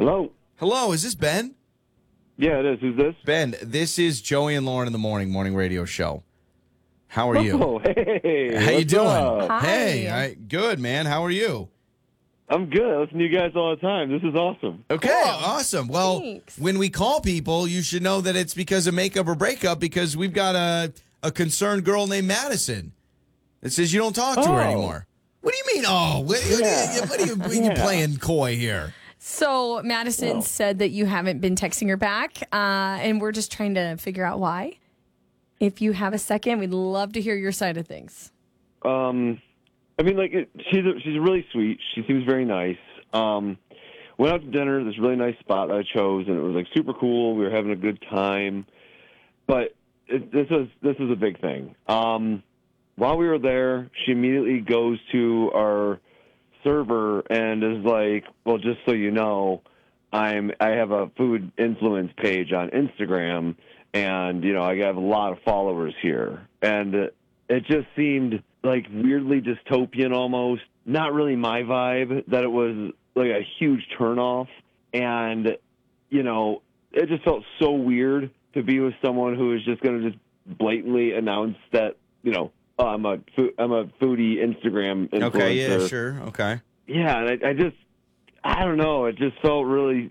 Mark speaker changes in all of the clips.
Speaker 1: Hello?
Speaker 2: Hello, is this Ben?
Speaker 1: Yeah, it is. Who's this?
Speaker 2: Ben, this is Joey and Lauren in the morning radio show. How are you?
Speaker 1: Oh, hey.
Speaker 2: How you
Speaker 1: what's
Speaker 2: doing?
Speaker 1: up?
Speaker 3: Hi.
Speaker 2: Hey, good, man. How are you?
Speaker 1: I'm good. I listen to you guys all the time. This is awesome.
Speaker 2: Okay,
Speaker 3: Cool.
Speaker 2: awesome. Well,
Speaker 3: Thanks.
Speaker 2: when we call people, you should know that it's because of makeup or breakup because we've got a concerned girl named Madison that says you don't talk to her
Speaker 1: Oh.
Speaker 2: anymore. What do you mean, oh? What are you playing coy here?
Speaker 3: So Madison said that you haven't been texting her back, and we're just trying to figure out why. If you have a second, we'd love to hear your side of things.
Speaker 1: I mean, like, she's really sweet. She seems very nice. Went out to dinner, this really nice spot that I chose, and it was, like, super cool. We were having a good time. But this was a big thing. While we were there, she immediately goes to our server and is like, well, just so you know, I have a food influence page on Instagram, and, you know, I have a lot of followers here. And it just seemed like weirdly dystopian almost. Not really my vibe, that it was like a huge turnoff. And, you know, it just felt so weird to be with someone who is just going to just blatantly announce that, you know, oh, I'm a foodie Instagram influencer.
Speaker 2: Okay, yeah, sure, okay.
Speaker 1: Yeah, and I don't know. It just felt really.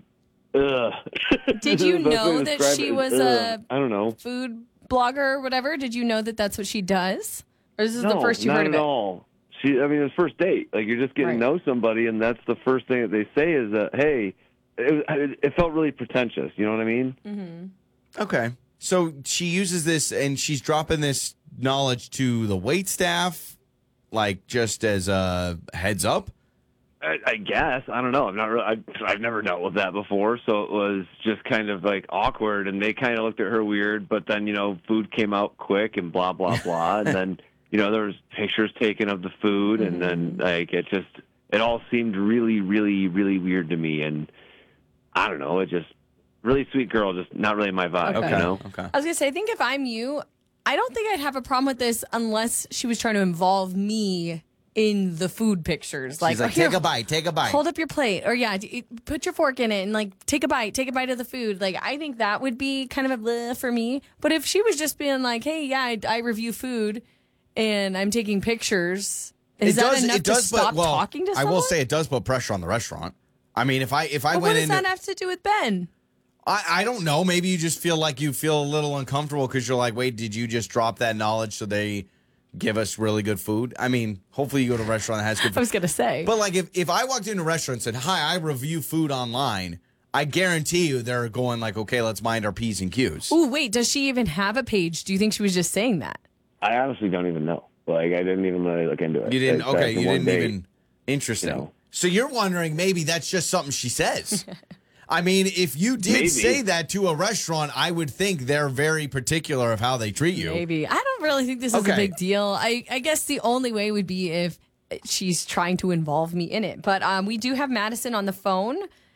Speaker 3: Did you
Speaker 1: The best way
Speaker 3: know
Speaker 1: to
Speaker 3: that
Speaker 1: describe
Speaker 3: she
Speaker 1: it is,
Speaker 3: was a
Speaker 1: I don't know.
Speaker 3: food blogger or whatever? Did you know that that's what she does? Or is this
Speaker 1: No,
Speaker 3: the first you
Speaker 1: not
Speaker 3: heard of
Speaker 1: at
Speaker 3: it?
Speaker 1: all. I mean, it was first date. Like, you're just getting
Speaker 3: Right.
Speaker 1: to know somebody, and that's the first thing that they say is that, hey, it felt really pretentious. You know what I mean?
Speaker 3: Mm-hmm.
Speaker 2: Okay. So she uses this and she's dropping this knowledge to the wait staff, like just as a heads up.
Speaker 1: I guess. I don't know. I've never dealt with that before, so it was just kind of like awkward, and they kind of looked at her weird. But then, you know, food came out quick and blah blah blah, and then, you know, there was pictures taken of the food, and then like it all seemed really really really weird to me, and I don't know. It just really sweet girl, just not really my vibe.
Speaker 3: Okay.
Speaker 1: You know?
Speaker 2: Okay.
Speaker 3: I was going to say, I think if I'm you, I don't think I'd have a problem with this unless she was trying to involve me in the food pictures.
Speaker 2: She's like,
Speaker 3: "Oh, here,
Speaker 2: take a bite.
Speaker 3: hold up your plate. Or yeah, put your fork in it and like take a bite of the food. Like, I think that would be kind of a bleh for me. But if she was just being like, hey, yeah, I review food and I'm taking pictures, is that enough to stop talking to
Speaker 2: I
Speaker 3: someone?
Speaker 2: will say it does put pressure on the restaurant. I mean, if I
Speaker 3: But
Speaker 2: went
Speaker 3: what does
Speaker 2: in,
Speaker 3: that have to do with Ben?
Speaker 2: I don't know. Maybe you just feel like you feel a little uncomfortable because you're like, wait, did you just drop that knowledge so they give us really good food? I mean, hopefully you go to a restaurant that has good food.
Speaker 3: I was going to say.
Speaker 2: But like if I walked into a restaurant and said, hi, I review food online, I guarantee you they're going like, okay, let's mind our P's and Q's.
Speaker 3: Ooh, wait, does she even have a page? Do you think she was just saying that?
Speaker 1: I honestly don't even know. Like, I didn't even really look into it.
Speaker 2: You didn't,
Speaker 1: Like,
Speaker 2: okay,
Speaker 1: back
Speaker 2: you
Speaker 1: in
Speaker 2: didn't
Speaker 1: one day,
Speaker 2: even, interesting.
Speaker 1: you know.
Speaker 2: So you're wondering maybe that's just something she says. I mean, if you did
Speaker 1: Maybe.
Speaker 2: say that to a restaurant, I would think they're very particular of how they treat you.
Speaker 3: Maybe. I don't really think this is
Speaker 2: Okay.
Speaker 3: a big deal. I guess the only way would be if she's trying to involve me in it. But we do have Madison on the phone,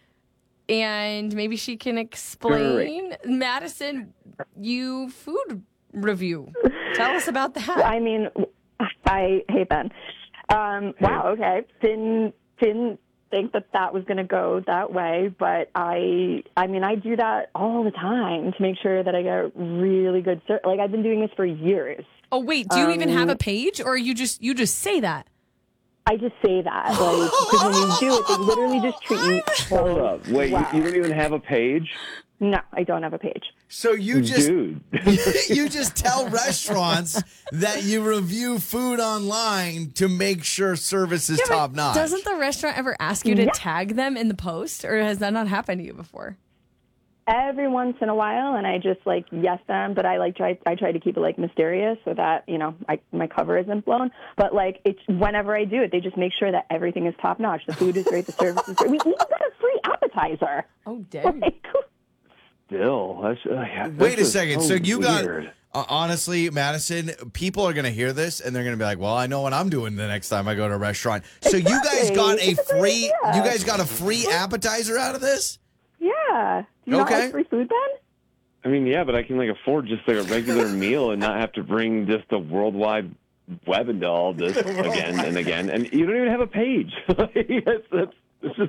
Speaker 3: and maybe she can explain. Madison, you food review. Tell us about that.
Speaker 4: I mean, hey Ben. Wow. Okay. Didn't think that was going to go that way, but I mean, I do that all the time to make sure that I get really good. Like, I've been doing this for years.
Speaker 3: Oh, wait, do you even have a page, or you just say that?
Speaker 4: I just say that, like, because when you do it, they literally just treat you.
Speaker 1: Hold up. Wait,
Speaker 4: Wow.
Speaker 1: you don't even have a page?
Speaker 4: No, I don't have a page.
Speaker 2: So you just
Speaker 1: Dude.
Speaker 2: you just tell restaurants that you review food online to make sure service is
Speaker 3: Yeah, but
Speaker 2: top notch.
Speaker 3: Doesn't the restaurant ever ask you to
Speaker 4: Yeah.
Speaker 3: tag them in the post, or has that not happened to you before?
Speaker 4: Every once in a while, and I just like yes them, but I try to keep it like mysterious so that, you know, my cover isn't blown. But like, it's whenever I do it, they just make sure that everything is top notch. The food is great, the service is great. We even got a free appetizer.
Speaker 3: Oh, damn.
Speaker 4: Like,
Speaker 1: Still, that's,
Speaker 2: Wait a second. So you
Speaker 1: weird.
Speaker 2: got honestly, Madison, people are going to hear this and they're going to be like, "Well, I know what I'm doing the next time I go to a restaurant." So you guys got a
Speaker 4: It's a great
Speaker 2: free
Speaker 4: idea.
Speaker 2: you guys got a free appetizer out of this?
Speaker 4: yeah. Do you not
Speaker 2: Okay.
Speaker 4: like free food, Ben?
Speaker 1: I mean, yeah, but I can like afford just like a regular meal and not have to bring just a worldwide web into all this again and again. And you don't even have a page. It's just